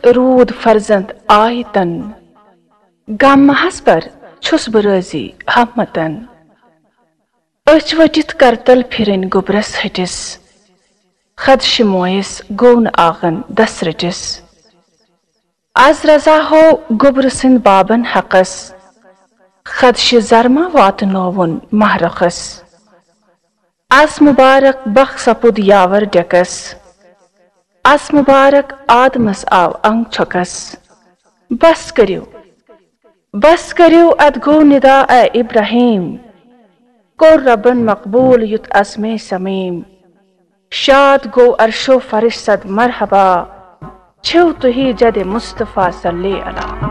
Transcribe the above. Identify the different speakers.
Speaker 1: Rude फर्जंद आय तन, गम महस पर छुस बह राजी हमतन। अच वटित करतल फिरन गोबरस हटिस, खदश मोयस गो न आगन दस रटिस। आज रजा हो गोबर सिंद बाबन हकस, खदश जरमा वात नोवन महरखस। आज मुबारक बख सपुद यावर डकस, आज मुबारक आदमस आव अंग छकस। बस करियो अदगो निदा ए इब्राहिम, कोर रबन मकबूल युत असमे समीम। शाद गो अरशो फरिश सद मरहबा, छिव तुही जद मुस्तफा सल्ले अला।